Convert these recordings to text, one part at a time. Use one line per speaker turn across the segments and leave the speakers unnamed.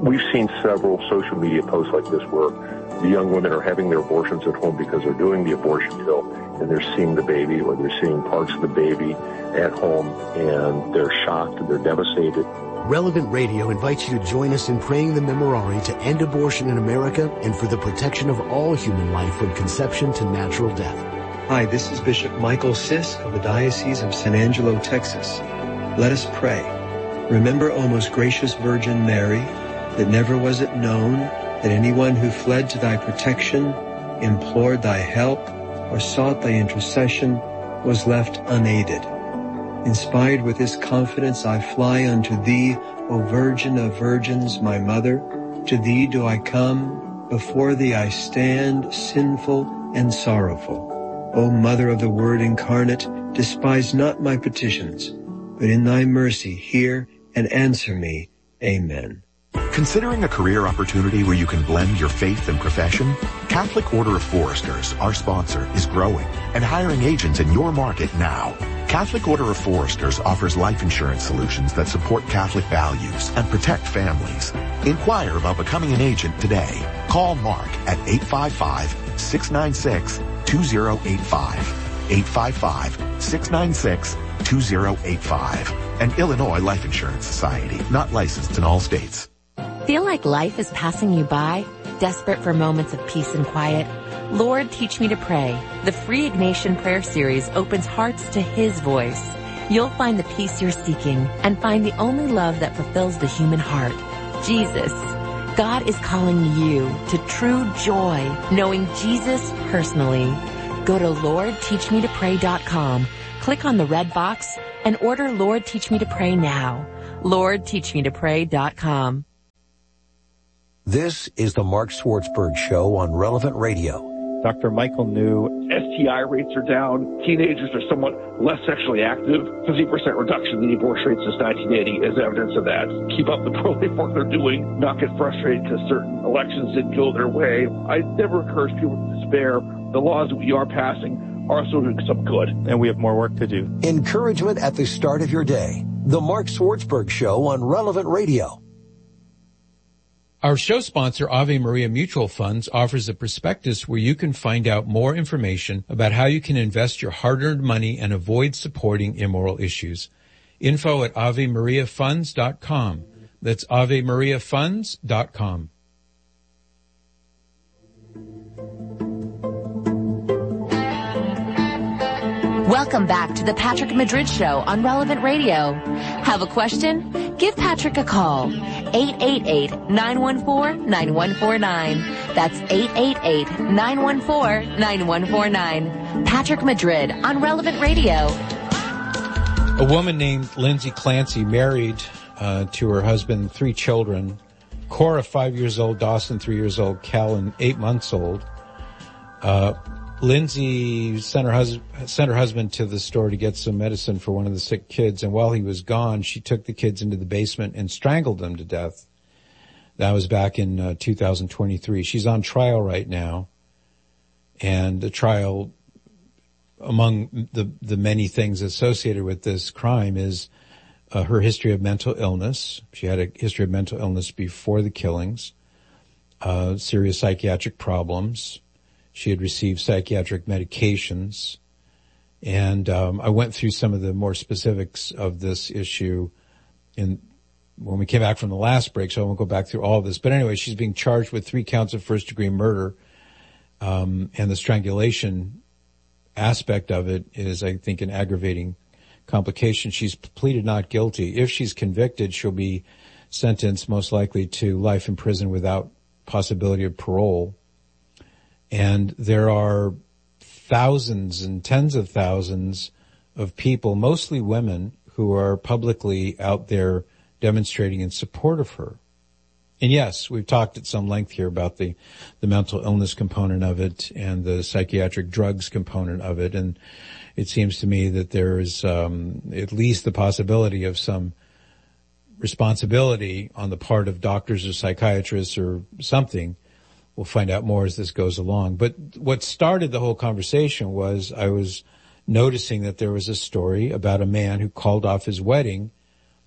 We've seen several social media posts like this where the young women are having their abortions at home because they're doing the abortion pill and they're seeing the baby or they're seeing parts of the baby at home and they're shocked and they're devastated.
Relevant Radio invites you to join us in praying the Memorare to end abortion in America and for the protection of all human life from conception to natural death.
Hi, this is Bishop Michael Sisk of the Diocese of San Angelo, Texas. Let us pray. Remember, O most gracious Virgin Mary, that never was it known that anyone who fled to thy protection, implored thy help, or sought thy intercession was left unaided. Inspired with this confidence, I fly unto thee, O Virgin of Virgins, my Mother. To thee do I come, before thee I stand, sinful and sorrowful. O Mother of the Word incarnate, despise not my petitions, but in thy mercy hear and answer me. Amen.
Considering a career opportunity where you can blend your faith and profession? Catholic Order of Foresters, our sponsor, is growing and hiring agents in your market now. Catholic Order of Foresters offers life insurance solutions that support Catholic values and protect families. Inquire about becoming an agent today. Call Mark at 855-696-2085. 855-696-2085. An Illinois Life Insurance Society, not licensed in all states.
Feel like life is passing you by? Desperate for moments of peace and quiet? Lord, Teach Me to Pray. The free Ignatian prayer series opens hearts to His voice. You'll find the peace you're seeking and find the only love that fulfills the human heart, Jesus. God is calling you to true joy, knowing Jesus personally. Go to LordTeachMeToPray.com, click on the red box, and order Lord Teach Me to Pray now. LordTeachMeToPray.com.
This is the Mark Swartzberg Show on Relevant Radio.
Dr. Michael New.
STI rates are down. Teenagers are somewhat less sexually active. 50% reduction in the abortion rates since 1980 is evidence of that. Keep up the pro-life work they're doing. Not get frustrated because certain elections didn't go their way. I never encourage people to despair. The laws that we are passing are also doing some good.
And we have more work to do.
Encouragement at the start of your day. The Mark Swartzberg Show on Relevant Radio.
Our show sponsor, Ave Maria Mutual Funds, offers a prospectus where you can find out more information about how you can invest your hard-earned money and avoid supporting immoral issues. Info at AveMariaFunds.com. That's AveMariaFunds.com.
Welcome back to the Patrick Madrid Show on Relevant Radio. Have a question? Give Patrick a call. 888-914-9149. That's 888-914-9149. Patrick Madrid on Relevant Radio.
A woman named Lindsay Clancy married to her husband 3 children. Cora, 5 years old, Dawson, 3 years old, Callan, 8 months old. Lindsay sent her husband to the store to get some medicine for one of the sick kids, and while he was gone, she took the kids into the basement and strangled them to death. That was back in 2023. She's on trial right now, and the trial, among the many things associated with this crime, is her history of mental illness. She had a history of mental illness before the killings, serious psychiatric problems. She had received psychiatric medications, and I went through some of the more specifics of this issue when we came back from the last break, so I won't go back through all of this. But anyway, she's being charged with 3 counts of first-degree murder, and the strangulation aspect of it is, I think, an aggravating complication. She's pleaded not guilty. If she's convicted, she'll be sentenced most likely to life in prison without possibility of parole. And there are thousands and tens of thousands of people, mostly women, who are publicly out there demonstrating in support of her. And yes, we've talked at some length here about the mental illness component of it and the psychiatric drugs component of it. And it seems to me that there is at least the possibility of some responsibility on the part of doctors or psychiatrists or something. We'll find out more as this goes along. But what started the whole conversation was I was noticing that there was a story about a man who called off his wedding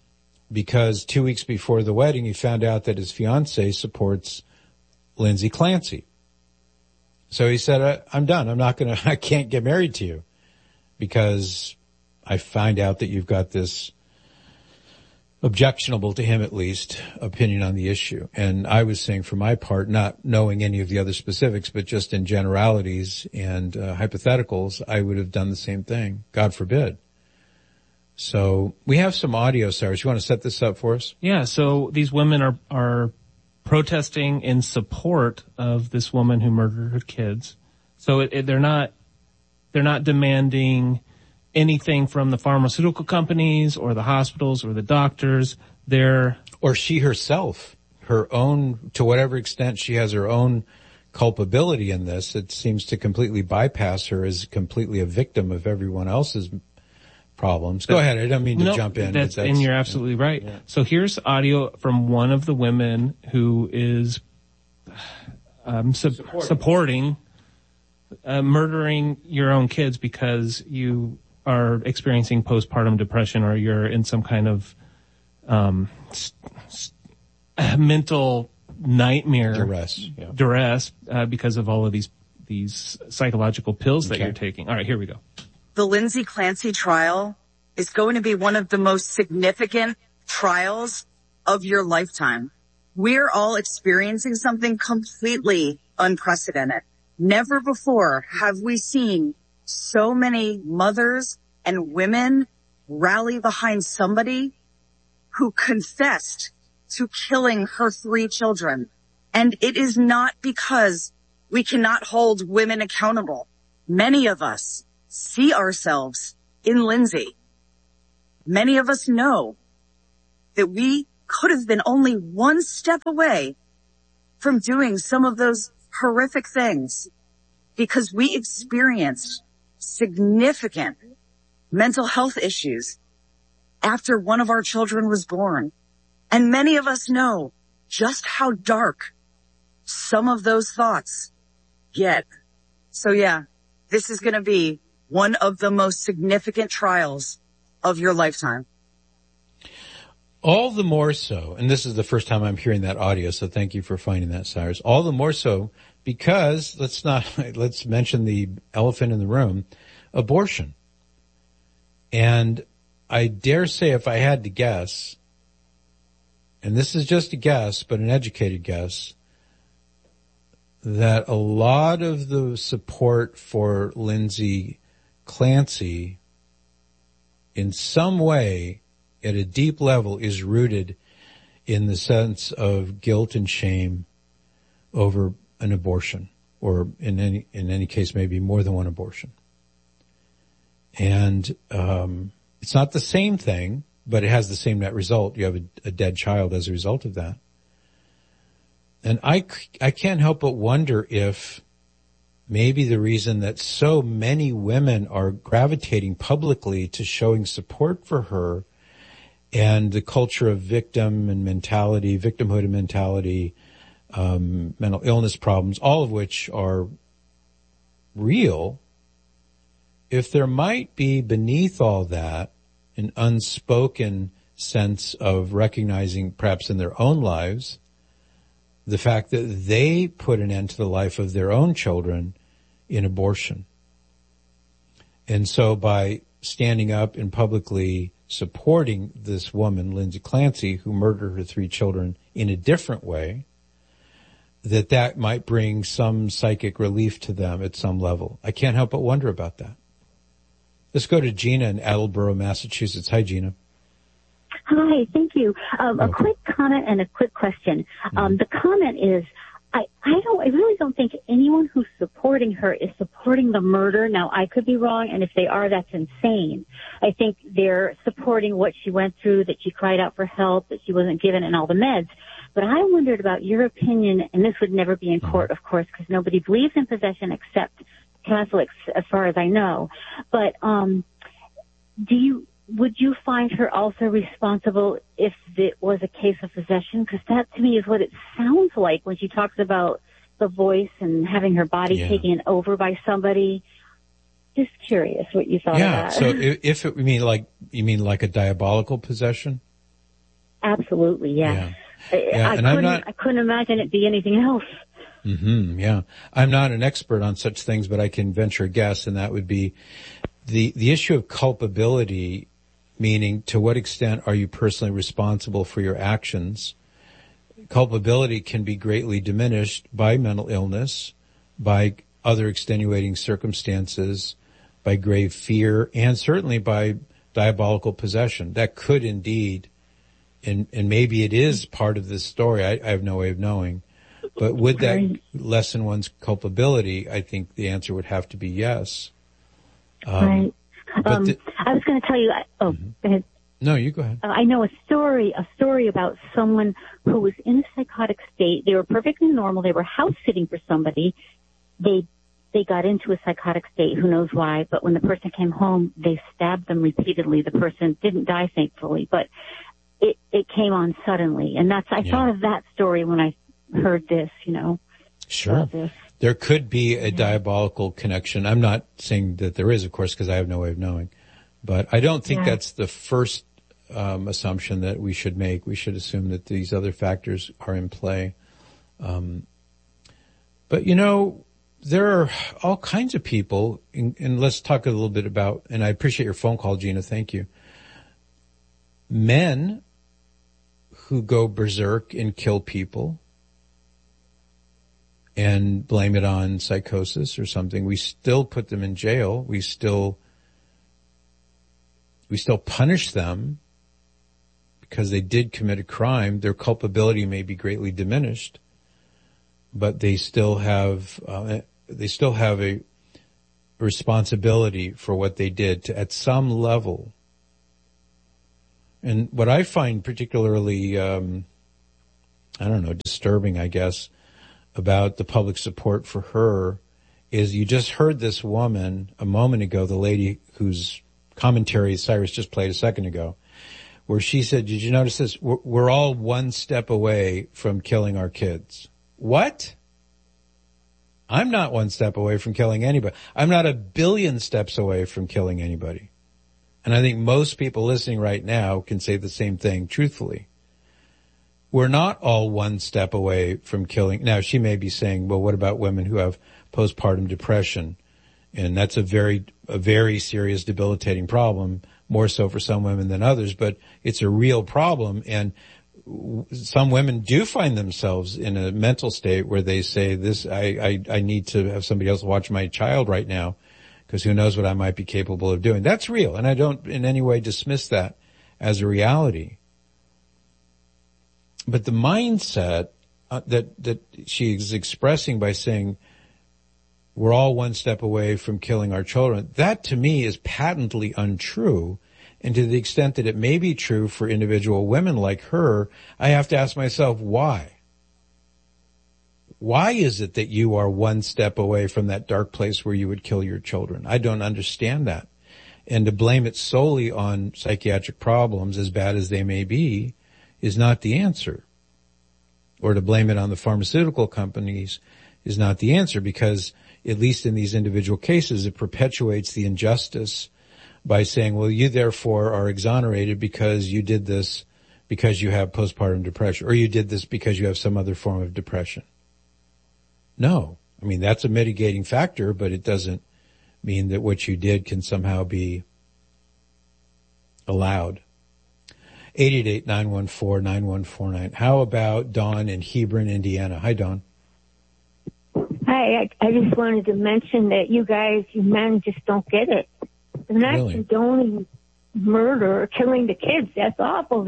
because 2 weeks before the wedding, he found out that his fiancée supports Lindsay Clancy. So he said, I'm done. I can't get married to you because I find out that you've got this objectionable, to him at least, opinion on the issue. And I was saying, for my part, not knowing any of the other specifics, but just in generalities and hypotheticals, I would have done the same thing. God forbid. So we have some audio, Cyrus. You want to set this up for us?
Yeah. So these women are protesting in support of this woman who murdered her kids. So they're not demanding anything from the pharmaceutical companies or the hospitals or the doctors.
Or she herself, her own, to whatever extent she has her own culpability in this, it seems to completely bypass her as completely a victim of everyone else's problems. Go ahead. I don't mean to jump in.
And you're absolutely right. Yeah. So here's audio from one of the women who is supporting murdering your own kids because you are experiencing postpartum depression or you're in some kind of mental nightmare duress because of all of these psychological pills that you're taking. All right, here we go.
The Lindsay Clancy trial is going to be one of the most significant trials of your lifetime. We're all experiencing something completely unprecedented. Never before have we seen so many mothers and women rally behind somebody who confessed to killing her 3 children. And it is not because we cannot hold women accountable. Many of us see ourselves in Lindsay. Many of us know that we could have been only one step away from doing some of those horrific things because we experienced significant mental health issues after one of our children was born. And many of us know just how dark some of those thoughts get. So yeah, this is going to be one of the most significant trials of your lifetime.
All the more so, and this is the first time I'm hearing that audio, so thank you for finding that, Cyrus. All the more so because let's mention the elephant in the room, abortion. And I dare say, if I had to guess, and this is just a guess, but an educated guess, that a lot of the support for Lindsay Clancy in some way at a deep level is rooted in the sense of guilt and shame over an abortion, or in any case maybe more than one abortion. And it's not the same thing, but it has the same net result. You have a dead child as a result of that. And I can't help but wonder if maybe the reason that so many women are gravitating publicly to showing support for her and the culture of victimhood and mentality, mental illness problems, all of which are real, if there might be beneath all that an unspoken sense of recognizing, perhaps in their own lives, the fact that they put an end to the life of their own children in abortion. And so by standing up and publicly supporting this woman, Lindsay Clancy, who murdered her 3 children in a different way, that might bring some psychic relief to them at some level. I can't help but wonder about that. Let's go to Gina in Attleboro, Massachusetts. Hi, Gina.
Hi, thank you. A quick comment and a quick question. The comment is, I really don't think anyone who's supporting her is supporting the murder. Now, I could be wrong, and if they are, that's insane. I think they're supporting what she went through, that she cried out for help, that she wasn't given, and all the meds. But I wondered about your opinion, and this would never be in court, of course, because nobody believes in possession except Catholics, as far as I know. But would you find her also responsible if it was a case of possession? Because that, to me, is what it sounds like when she talks about the voice and having her body taken over by somebody. Just curious what you thought of that.
So if you mean like a diabolical possession?
absolutely, yeah. I couldn't imagine it be anything else.
Yeah. I'm not an expert on such things, but I can venture a guess, and that would be the issue of culpability, meaning to what extent are you personally responsible for your actions? Culpability can be greatly diminished by mental illness, by other extenuating circumstances, by grave fear, and certainly by diabolical possession. That could indeed, and maybe it is part of this story, I have no way of knowing, but would that lessen one's culpability? I think the answer would have to be yes.
Right. I was going to tell you, go ahead.
No, you go ahead.
I know a story about someone who was in a psychotic state. They were perfectly normal. They were house sitting for somebody. They got into a psychotic state. Who knows why? But when the person came home, they stabbed them repeatedly. The person didn't die, thankfully, but it came on suddenly. And I thought of that story when I heard this,
Sure. There could be a diabolical connection. I'm not saying that there is, of course, because I have no way of knowing. But I don't think that's the first assumption that we should make. We should assume that these other factors are in play. But, there are all kinds of people, and let's talk a little bit about, and I appreciate your phone call, Gina, thank you. Men who go berserk and kill people and blame it on psychosis or something, we still put them in jail. We still punish them because they did commit a crime. Their culpability may be greatly diminished, but they still have a responsibility for what they did at some level. And what I find particularly, disturbing, I guess, about the public support for her is you just heard this woman a moment ago, the lady whose commentary Cyrus just played a second ago, where she said, did you notice this? We're all one step away from killing our kids. What? I'm not one step away from killing anybody. I'm not 1 billion steps away from killing anybody. And I think most people listening right now can say the same thing truthfully. We're not all one step away from killing. Now, she may be saying, well, what about women who have postpartum depression? And that's a very serious, debilitating problem, more so for some women than others, but it's a real problem. And some women do find themselves in a mental state where they say, I need to have somebody else watch my child right now, because who knows what I might be capable of doing. That's real, and I don't in any way dismiss that as a reality. But the mindset that she is expressing by saying we're all one step away from killing our children, that to me is patently untrue. And to the extent that it may be true for individual women like her, I have to ask myself, why? Why is it that you are one step away from that dark place where you would kill your children? I don't understand that. And to blame it solely on psychiatric problems, as bad as they may be, is not the answer. Or to blame it on the pharmaceutical companies is not the answer, because at least in these individual cases, it perpetuates the injustice by saying, well, you therefore are exonerated because you did this because you have postpartum depression, or you did this because you have some other form of depression. No. I mean, that's a mitigating factor, but it doesn't mean that what you did can somehow be allowed. 888-914-9149. How about Dawn in Hebron, Indiana? Hi, Dawn.
Hi, I just wanted to mention that you men just don't get it. They're not condoning murder or killing the kids. That's awful.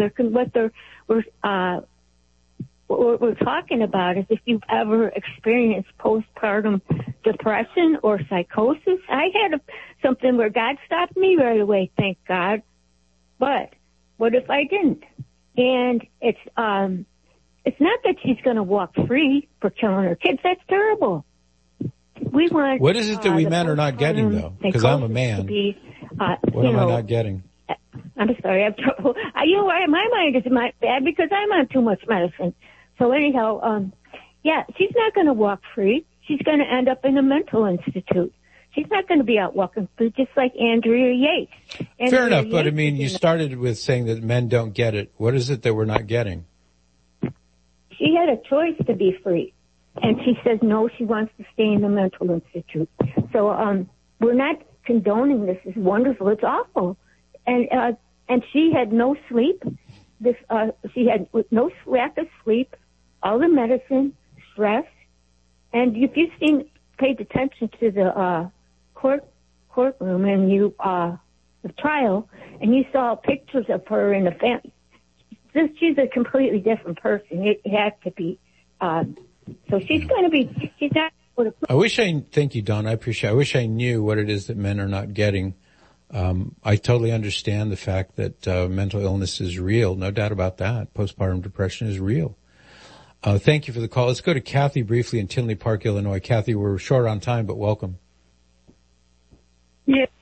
What we're talking about is if you've ever experienced postpartum depression or psychosis. I had something where God stopped me right away, thank God. But what if I didn't? And it's not that she's going to walk free for killing her kids. That's terrible. We want.
What is it that we men are not getting, though? Because I'm a man. What am I not getting?
I'm sorry. I have trouble. My mind is bad because I'm on too much medicine. So anyhow, she's not going to walk free. She's going to end up in a mental institute. She's not going to be out walking through just like Andrea Yates.
Fair enough, but I mean, you started with saying that men don't get it. What is it that we're not getting?
She had a choice to be free, and she says no, she wants to stay in the mental institute. So we're not condoning this. It's wonderful. It's awful. And she had no sleep. She had no lack of sleep, all the medicine, stress. And if you've paid attention to the courtroom and the trial, and you saw pictures of her in the family, she's a completely different person. It had to be. So she's going to be. She's not.
Thank you, Don. I appreciate it. I wish I knew what it is that men are not getting. I totally understand the fact that mental illness is real. No doubt about that. Postpartum depression is real. Thank you for the call. Let's go to Kathy briefly in Tinley Park, Illinois. Kathy, we're short on time, but welcome.
Yeah.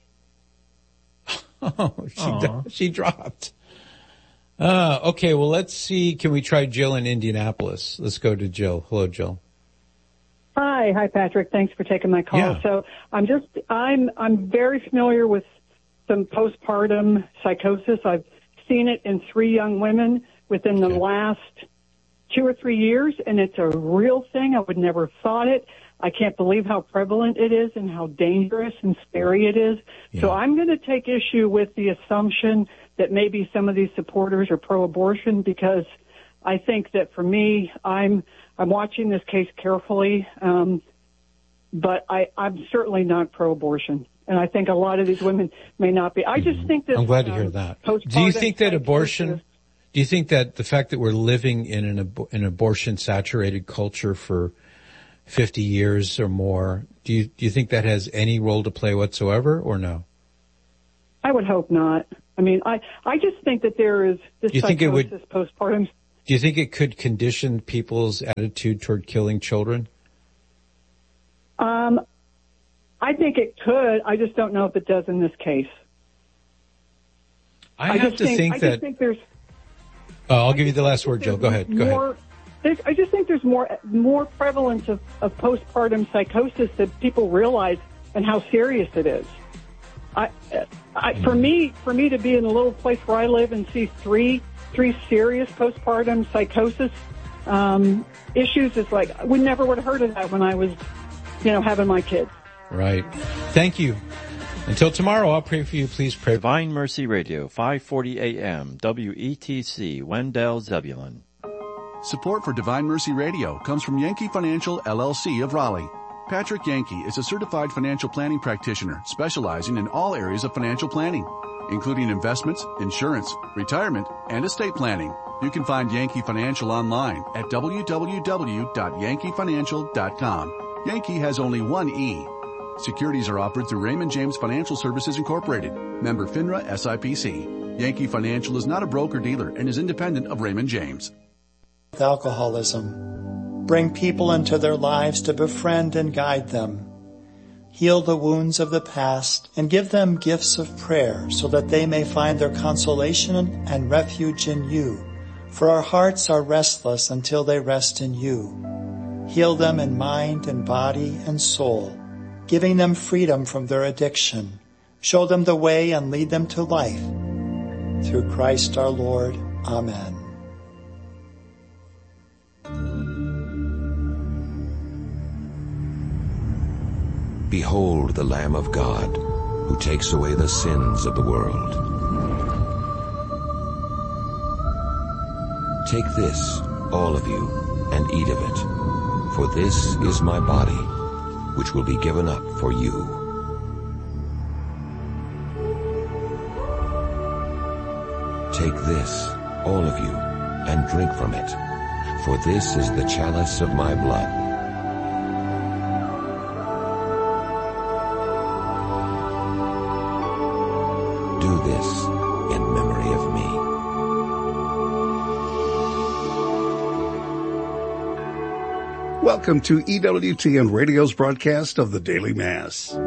Oh, she dropped. Okay, well, let's see. Can we try Jill in Indianapolis? Let's go to Jill. Hello, Jill.
Hi, Patrick. Thanks for taking my call.
Yeah.
So I'm very familiar with some postpartum psychosis. I've seen it in 3 young women within the last 2 or 3 years, and it's a real thing. I would never have thought it. I can't believe how prevalent it is and how dangerous and scary it is. Yeah. So I'm going to take issue with the assumption that maybe some of these supporters are pro-abortion, because I think that for me, I'm watching this case carefully, but I'm certainly not pro-abortion. And I think a lot of these women may not be. I just think that...
I'm glad to hear that. Do you think that do you think that the fact that we're living in an abortion-saturated culture for 50 years or more, do you think that has any role to play whatsoever, or no?
I would hope not. I mean, I just think that there is this psychosis postpartum.
Do you think it could condition people's attitude toward killing children?
I think it could. I just don't know if it does in this case.
I just think
there's...
I'll give you the last word, Jill. Go ahead.
I just think there's more prevalence of postpartum psychosis that people realize and how serious it is. For me to be in a little place where I live and see three serious postpartum psychosis issues is like, we never would have heard of that when I was, having my kids.
Right. Thank you. Until tomorrow, I'll pray for you. Please pray.
Divine Mercy Radio, 540 AM, WETC, Wendell, Zebulon.
Support for Divine Mercy Radio comes from Yankee Financial, LLC of Raleigh. Patrick Yankee is a certified financial planning practitioner specializing in all areas of financial planning, including investments, insurance, retirement, and estate planning. You can find Yankee Financial online at www.yankeefinancial.com. Yankee has only one E. Securities are offered through Raymond James Financial Services Incorporated, member FINRA SIPC. Yankee Financial is not a broker-dealer and is independent of Raymond James.
With alcoholism, bring people into their lives to befriend and guide them. Heal the wounds of the past and give them gifts of prayer so that they may find their consolation and refuge in you. For our hearts are restless until they rest in you. Heal them in mind and body and soul, giving them freedom from their addiction. Show them the way and lead them to life. Through Christ our Lord. Amen.
Behold the Lamb of God, who takes away the sins of the world. Take this, all of you, and eat of it, for this is my body, which will be given up for you. Take this, all of you, and drink from it, for this is the chalice of my blood. Do this in memory of me.
Welcome to EWTN Radio's broadcast of the Daily Mass.